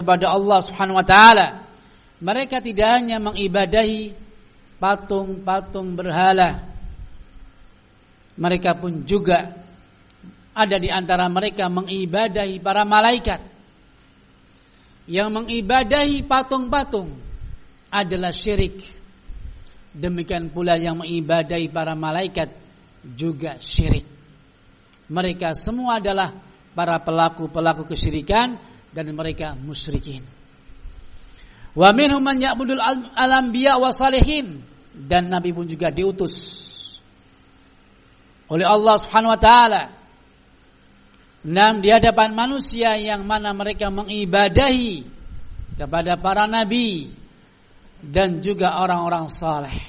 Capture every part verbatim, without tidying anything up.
kepada Allah Subhanahu wa taala. Mereka tidak hanya mengibadahi patung-patung berhala, mereka pun juga ada di antara mereka mengibadahi para malaikat. Yang mengibadahi patung-patung adalah syirik. Demikian pula yang mengibadahi para malaikat juga syirik. Mereka semua adalah para pelaku-pelaku kesyirikan dan mereka musyrikin. Wa minhum man ya'budul al-anbiya wa salihin, dan Nabi pun juga diutus oleh Allah Subhanahu wa taala nam di hadapan manusia yang mana mereka mengibadahi kepada para nabi dan juga orang-orang saleh.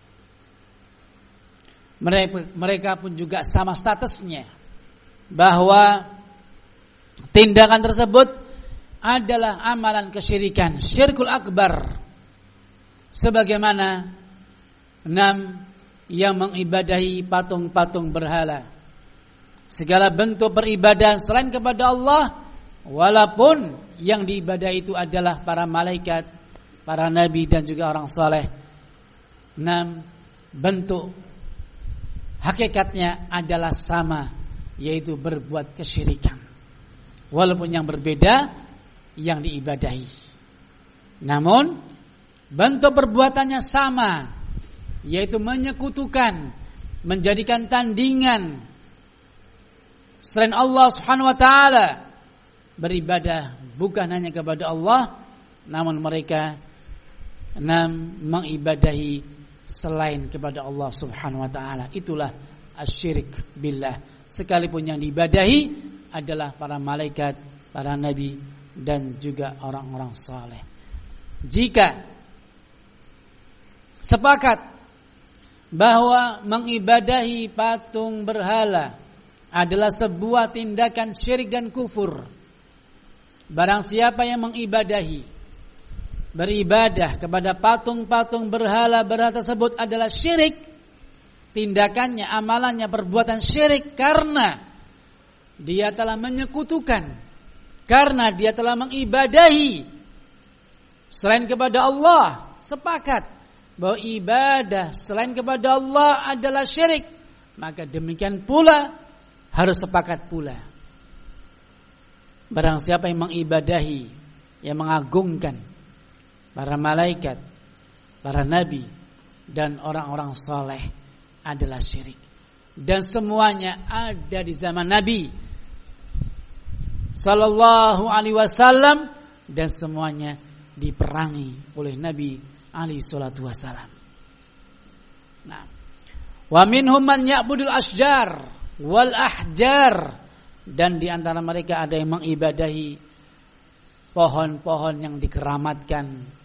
Mereka, mereka pun juga sama statusnya bahwa tindakan tersebut adalah amalan kesyirikan, syirkul akbar, sebagaimana enam yang mengibadahi patung-patung berhala. Segala bentuk peribadahan selain kepada Allah, walaupun yang diibadahi itu adalah para malaikat, para nabi dan juga orang saleh, enam bentuk hakikatnya adalah sama, yaitu berbuat kesyirikan. Walaupun yang berbeda yang diibadahi, namun bentuk perbuatannya sama, yaitu menyekutukan, menjadikan tandingan selain Allah Subhanahu wa taala, beribadah bukan hanya kepada Allah, namun mereka enam mengibadahi selain kepada Allah Subhanahu wa taala. Itulah asyirik billah. Sekalipun yang diibadahi adalah para malaikat, para nabi dan juga orang-orang saleh. Jika sepakat bahwa mengibadahi patung berhala adalah sebuah tindakan syirik dan kufur, barang siapa yang mengibadahi, beribadah kepada patung-patung berhala berhala tersebut adalah syirik, tindakannya, amalannya, perbuatan syirik, karena dia telah menyekutukan, karena dia telah mengibadahi selain kepada Allah. Sepakat bahwa ibadah selain kepada Allah adalah syirik, maka demikian pula harus sepakat pula barang siapa yang mengibadahi, yang mengagungkan para malaikat, para nabi dan orang-orang saleh adalah syirik. Dan semuanya ada di zaman Nabi Sallallahu alaihi wasallam, dan semuanya diperangi oleh Nabi alaihi salatu wasallam. Nah, wa minhum man ya'budul asjar wal ahjar, dan di antara mereka ada yang mengibadahi pohon-pohon yang dikeramatkan,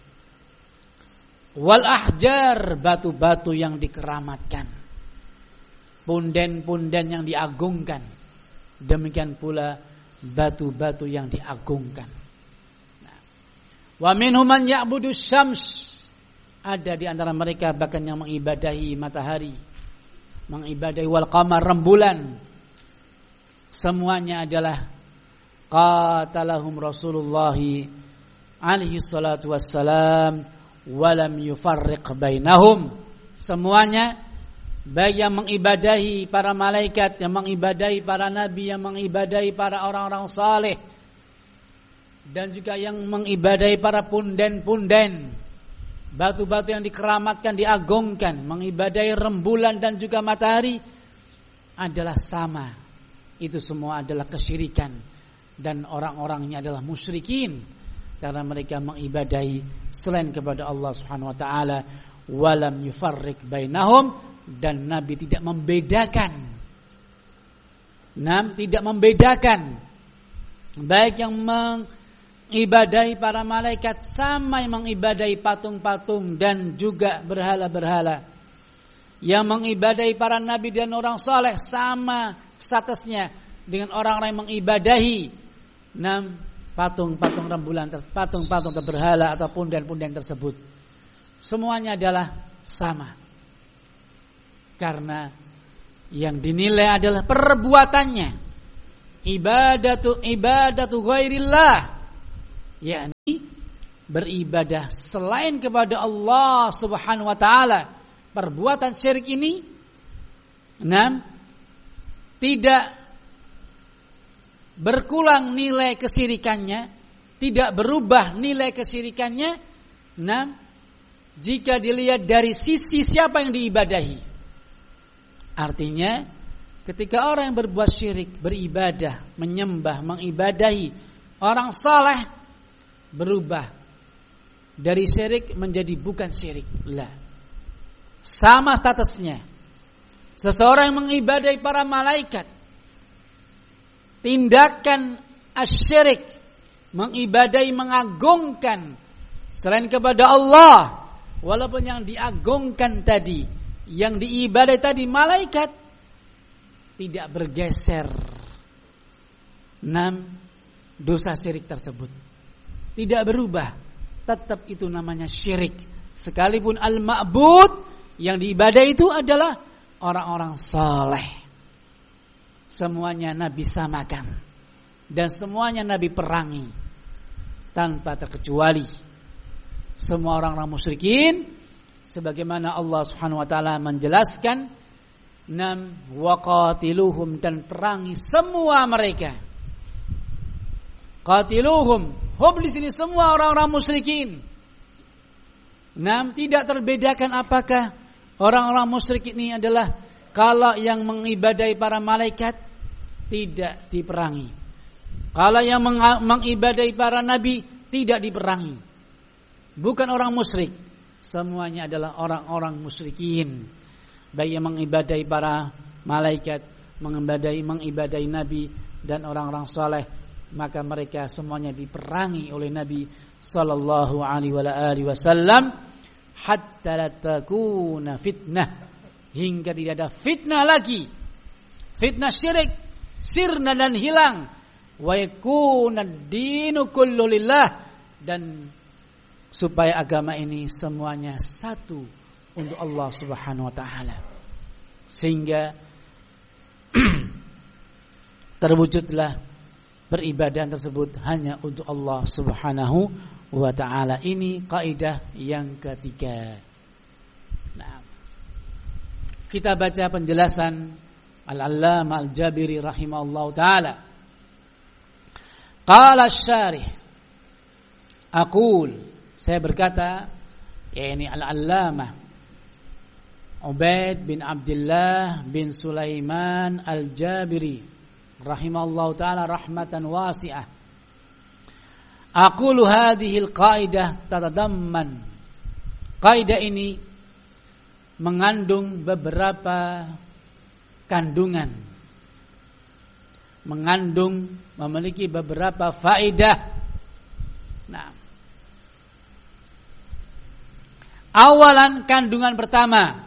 wal ahjar, batu-batu yang dikeramatkan, punden-punden yang diagungkan, demikian pula batu-batu yang diagungkan. Nah, wa minhum man ya'budu syams, ada di antara mereka bahkan yang mengibadahi matahari, mengibadahi wal qamar, rembulan. Semuanya adalah qatalahum Rasulullah alaihi salatu wassalam wa lam yufarriq bainahum. Semuanya, baik yang mengibadahi para malaikat, yang mengibadahi para nabi, yang mengibadahi para orang-orang saleh, dan juga yang mengibadahi para punden-punden, batu-batu yang dikeramatkan, diagungkan, mengibadahi rembulan dan juga matahari, adalah sama. Itu semua adalah kesyirikan, dan orang-orangnya adalah musyrikin, karena mereka mengibadahi selain kepada Allah Subhanahu wa taala. Walam yufarriq bainahum, dan Nabi tidak membedakan, Nam tidak membedakan baik yang mengibadahi para malaikat sama yang mengibadahi patung-patung dan juga berhala-berhala. Yang mengibadahi para nabi dan orang saleh sama statusnya dengan orang-orang yang mengibadahi nam patung-patung rembulan, patung-patung berhala atau punden-punden tersebut. Semuanya adalah sama. Karena yang dinilai adalah perbuatannya. Ibadatu ibadatu ghairillah, yakni beribadah selain kepada Allah Subhanahu wa taala. Perbuatan syirik ini enam tidak berkurang nilai kesyirikannya, tidak berubah nilai kesyirikannya. Enam, jika dilihat dari sisi siapa yang diibadahi. Artinya ketika orang yang berbuat syirik, beribadah, menyembah, mengibadahi orang saleh, berubah dari syirik menjadi bukan syirik. Lah, sama statusnya. Seseorang yang mengibadahi para malaikat, tindakan asyirik, mengibadahi, mengagungkan selain kepada Allah, walaupun yang diagungkan tadi, yang diibadahi tadi malaikat, tidak bergeser. Enam, dosa syirik tersebut tidak berubah, tetap itu namanya syirik. Sekalipun al-ma'bud yang diibadahi itu adalah orang-orang saleh. Semuanya Nabi samakan dan semuanya Nabi perangi tanpa terkecuali. Semua orang-orang musyrikin, sebagaimana Allah Subhanahu wa taala menjelaskan, nam waqatiluhum, dan perangi semua mereka. Qatiluhum, hum di sini semua orang-orang musyrikin. Nam tidak terbedakan apakah orang-orang musyrik ini adalah kalau yang mengibadahi para malaikat tidak diperangi, kalau yang mengibadahi para nabi tidak diperangi. Bukan orang musyrik, semuanya adalah orang-orang musyrikin. Baik yang mengibadahi para malaikat, mengibadahi mengibadahi nabi dan orang-orang saleh, maka mereka semuanya diperangi oleh Nabi sallallahu alaihi wasallam hatta la takuna fitnah, hingga tidak ada fitnah lagi, fitnah syirik sirna dan hilang, wa yakuna ad-dinu kullu lillah, dan supaya agama ini semuanya satu untuk Allah Subhanahu wa taala, sehingga terwujudlah beribadah tersebut hanya untuk Allah Subhanahu wa taala. Ini kaidah yang ketiga. Nah, kita baca penjelasan Al-Allamah Al-Jabiri rahimahullahu taala. Qala asy-syarih, aqul, saya berkata, yakni Al-Allamah Ubaid bin Abdullah bin Sulaiman Al-Jabiri rahimahullahu taala rahmatan wasi'ah. Aqulu hadhihi al-qaidah tatadamman. Kaidah ini mengandung beberapa kandungan, mengandung memiliki beberapa faedah. Nah, awalan, kandungan pertama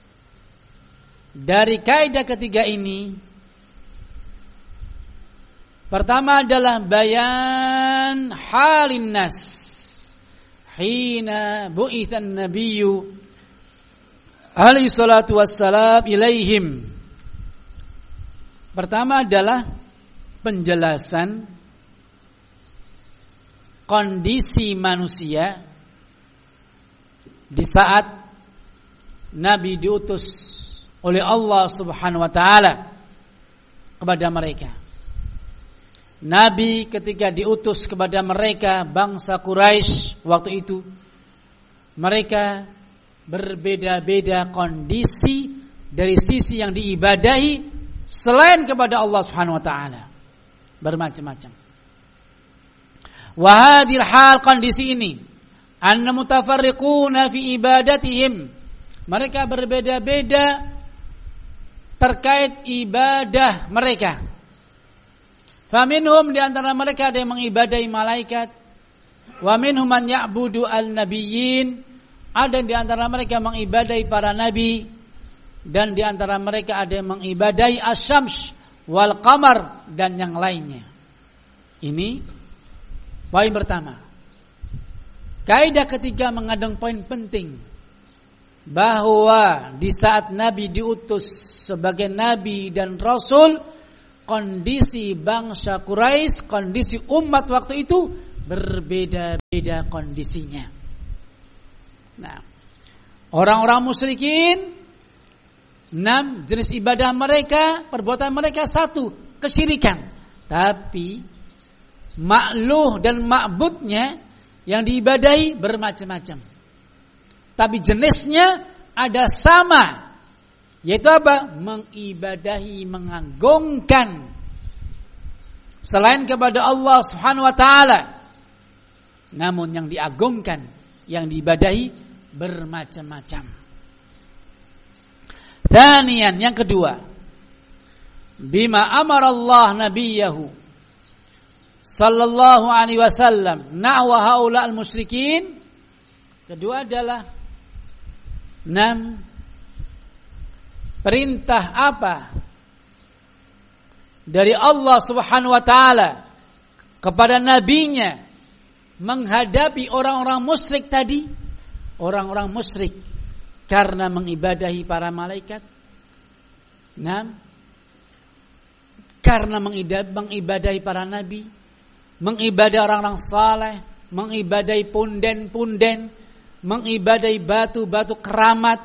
dari kaidah ketiga ini, pertama adalah bayan halin nas hina bu'ithan nabiyyu alaihi salatu wassalam ilaihim. Pertama adalah penjelasan kondisi manusia di saat Nabi diutus oleh Allah Subhanahu wa taala kepada mereka. Nabi ketika diutus kepada mereka bangsa Quraisy waktu itu, mereka berbeda-beda kondisi dari sisi yang diibadahi selain kepada Allah Subhanahu wa taala, bermacam-macam. Wa hadhil hal, kondisi ini, anna mutafarriquna fi ibadatihim, mereka berbeda-beda terkait ibadah mereka. Faminhum, di antara mereka ada yang mengibadahi malaikat, wa minhum man ya'budu al-nabiyyin, ada di antara mereka yang mengibadahi para nabi, dan di antara mereka ada yang mengibadahi asy-syams wal qamar dan yang lainnya. Ini poin pertama. Kaidah ketiga mengandung poin penting, bahwa di saat Nabi diutus sebagai nabi dan rasul, kondisi bangsa Quraisy, kondisi umat waktu itu berbeda-beda kondisinya. Nah, orang-orang musyrikin, enam jenis ibadah mereka, perbuatan mereka satu, kesyirikan. Tapi makluh dan ma'budnya yang diibadahi bermacam-macam. Tapi jenisnya ada sama, yaitu apa? Mengibadahi, mengagungkan selain kepada Allah Subhanahu wa taala. Namun yang diagungkan, yang diibadahi bermacam-macam. Tsaniyan, yang kedua, bima amara Allah nabiyahu sallallahu alaihi wasallam nahwa haula al-musyrikin. Kedua adalah enam perintah apa dari Allah Subhanahu wa taala kepada nabinya menghadapi orang-orang musyrik tadi. Orang-orang musyrik karena mengibadahi para malaikat. enam Karena mengibadahi para nabi, mengibadahi orang-orang saleh, mengibadahi punden-punden, mengibadahi batu-batu keramat.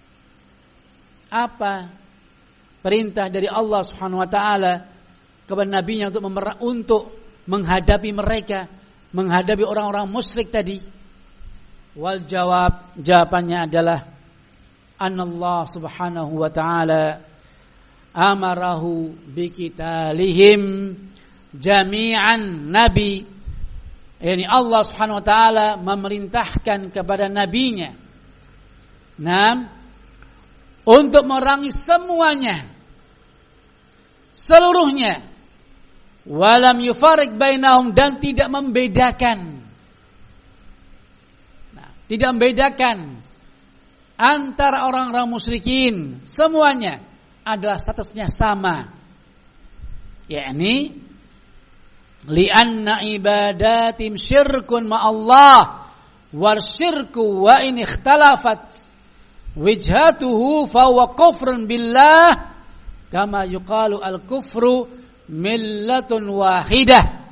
Apa perintah dari Allah Subhanahu wa taala kepada nabinya untuk memer- untuk menghadapi mereka, menghadapi orang-orang musyrik tadi? Wal jawab, jawabannya adalah anallah Subhanahu wa taala amarahu biqitalihim jami'an nabi. Yani Allah Subhanahu wa taala memerintahkan kepada nabinya enam untuk memerangi semuanya, seluruhnya, walam yufarik bainahum, dan tidak membedakan. Nah, tidak membedakan antara orang-orang musyrikin, semuanya adalah statusnya sama. Yakni li'anna ibadatim syirkun ma'allah war syirku wa in ikhtalafat wijhatuhu fa huwa kufrun billah kama yuqalu al-kufru millatun wahidah.